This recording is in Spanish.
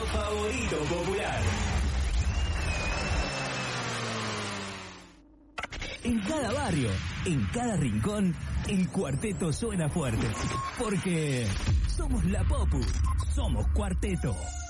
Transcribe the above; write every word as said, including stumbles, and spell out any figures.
favorito popular. En cada barrio, en cada rincón, el cuarteto suena fuerte. Porque somos la Popu, somos Cuarteto.